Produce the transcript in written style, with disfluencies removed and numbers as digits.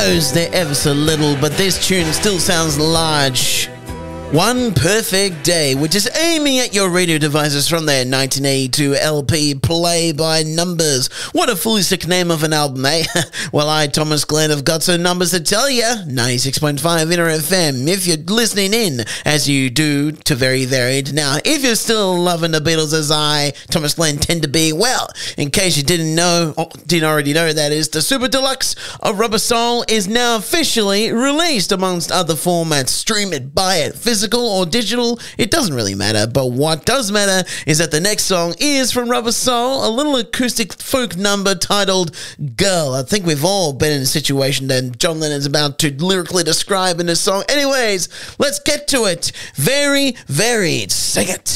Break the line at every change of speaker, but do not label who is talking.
knows they're ever so little, but this tune still sounds large. One Perfect Day, which is aiming at your radio devices from their 1982 LP Play by Numbers. What a fully sick name of an album, eh? Well, I, Thomas Glenn, have got some numbers to tell you. 96.5 Inner FM, if you're listening in, as you do to Very Varied. Now, if you're still loving the Beatles as I, Thomas Glenn, tend to be, well, in case you didn't already know, that is, the Super Deluxe of Rubber Soul is now officially released amongst other formats. Stream it, buy it, physical or digital, it doesn't really matter, but what does matter is that the next song is from Rubber Soul, a little acoustic folk number titled Girl. I think we've all been in a situation that John Lennon's about to lyrically describe in this song. Anyways, let's get to it. Very Varied. Sing it.